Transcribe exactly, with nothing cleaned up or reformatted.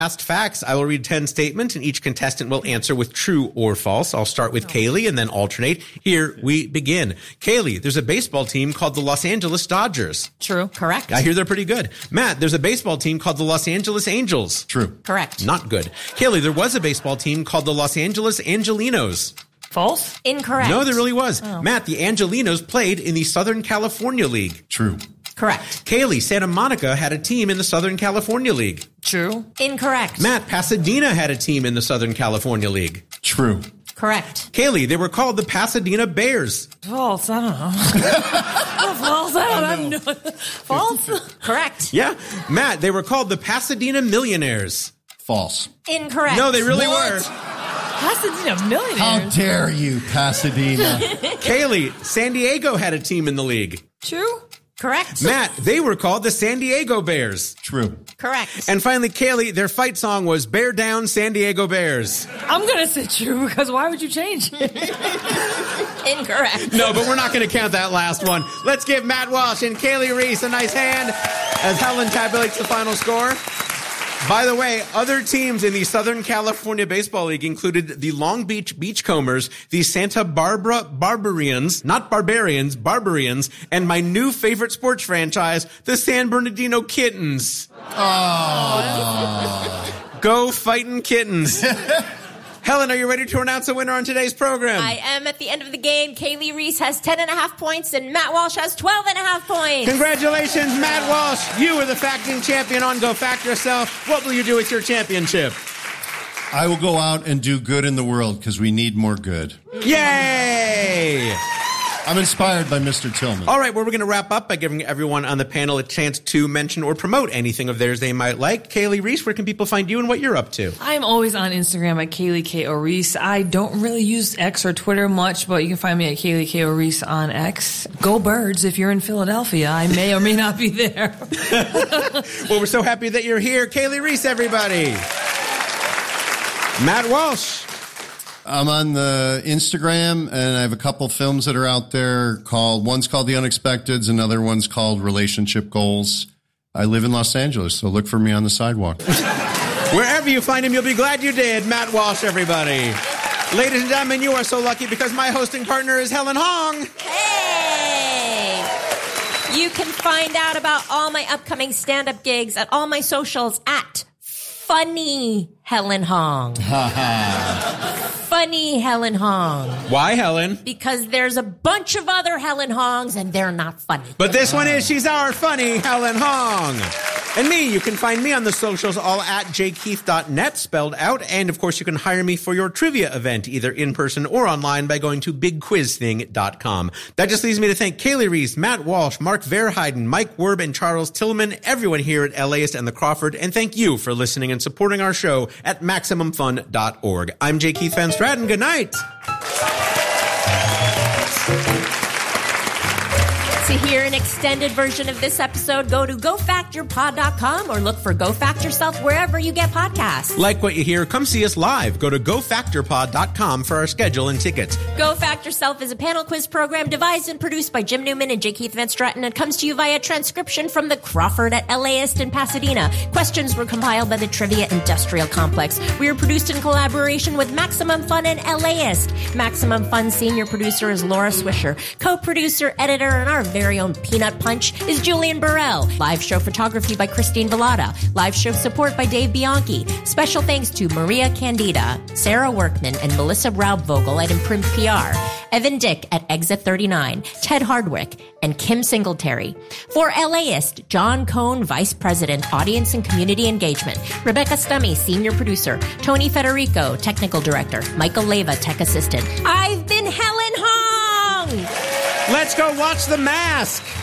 Fast facts. I will read ten statements, and each contestant will answer with true or false. I'll start with Kaylee and then alternate. Here we begin. Kaylee, there's a baseball team called the Los Angeles Dodgers. True. Correct. I hear they're pretty good. Matt, there's a baseball team called the Los Angeles Angels. True. Correct. Not good. Kaylee, there was a baseball team called the Los Angeles Angelinos. False. Incorrect. No, there really was. Oh. Matt, the Angelinos played in the Southern California League. True. Correct. Kaylee, Santa Monica had a team in the Southern California League. True. Incorrect. Matt, Pasadena had a team in the Southern California League. True. Correct. Kaylee, they were called the Pasadena Bears. False. I don't know. False. I don't know. False. Correct. Yeah. Matt, they were called the Pasadena Millionaires. False. Incorrect. No, they really What? were. Pasadena Millionaires. How dare you, Pasadena? Kaylee, San Diego had a team in the league. True. Correct. Matt, they were called the San Diego Bears. True. Correct. And finally, Kaylee, their fight song was Bear Down San Diego Bears. I'm going to say true because why would you change it? Incorrect. No, but we're not going to count that last one. Let's give Matt Walsh and Kaylee Reese a nice hand as Helen tabulates the final score. By the way, other teams in the Southern California Baseball League included the Long Beach Beachcombers, the Santa Barbara Barbarians, not Barbarians, Barbarians, and my new favorite sports franchise, the San Bernardino Kittens. Oh. Go fighting kittens. Helen, are you ready to announce a winner on today's program? I am. At the end of the game, Kaylee Reese has ten and a half points and Matt Walsh has twelve and a half points. Congratulations, Matt Walsh. You are the facting champion on Go Fact Yourself. What will you do with your championship? I will go out and do good in the world because we need more good. Yay! I'm inspired by Mister Tillman. All right, well, we're going to wrap up by giving everyone on the panel a chance to mention or promote anything of theirs they might like. Kaylee Reese, where can people find you and what you're up to? I'm always on Instagram at Kaylee K O Reese. I don't really use X or Twitter much, but you can find me at Kaylee K O Reese on X. Go Birds if you're in Philadelphia. I may or may not be there. Well, we're so happy that you're here. Kaylee Reese, everybody. Matt Walsh. I'm on the Instagram, and I have a couple films that are out there called, one's called The Unexpecteds, another one's called Relationship Goals. I live in Los Angeles, so look for me on the sidewalk. Wherever you find him, you'll be glad you did. Matt Walsh, everybody. Ladies and gentlemen, you are so lucky because my hosting partner is Helen Hong. Hey! You can find out about all my upcoming stand-up gigs at all my socials at Funny Helen Hong. Funny Helen Hong. Why, Helen? Because there's a bunch of other Helen Hongs and they're not funny. But this one is, she's our funny Helen Hong. And me, you can find me on the socials all at j keith dot net, spelled out. And, of course, you can hire me for your trivia event, either in person or online, by going to big quiz thing dot com. That just leaves me to thank Kaylee Reese, Matt Walsh, Mark Verheiden, Mike Werb, and Charles Tillman, everyone here at LAist and the Crawford, and thank you for listening and supporting our show at maximum fun dot org. I'm J. Keith Van Stratton. Good night. To hear an extended version of this episode, go to go fact your pod dot com or look for Go Fact Yourself wherever you get podcasts. Like what you hear, come see us live. Go to go factor pod dot com for our schedule and tickets. Go Fact Yourself is a panel quiz program devised and produced by Jim Newman and J. Keith Van Stratton and comes to you via transcription from the Crawford at LAist in Pasadena. Questions were compiled by the Trivia Industrial Complex. We are produced in collaboration with Maximum Fun and LAist. Maximum Fun senior producer is Laura Swisher. Co-producer, editor, and our very own Peanut Punch is Julian Burrell. Live show photography by Christine Vallada. Live show support by Dave Bianchi. Special thanks to Maria Candida, Sarah Workman, and Melissa Raubvogel at Imprint P R. Evan Dick at Exit thirty-nine, Ted Hardwick, and Kim Singletary. For LAist, John Cohn, Vice President, Audience and Community Engagement. Rebecca Stummy, Senior Producer. Tony Federico, Technical Director. Michael Leva, Tech Assistant. I've been Helen Hong! Let's go watch The Mask.